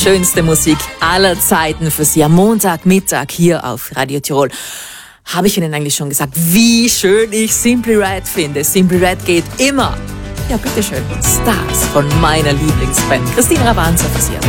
Schönste Musik aller Zeiten für Sie am Montagmittag hier auf Radio Tirol. Habe ich Ihnen eigentlich schon gesagt, wie schön ich Simply Red finde? Simply Red geht immer. Ja, bitteschön. Stars von meiner Lieblingsband. Christine Rabanza für Sie.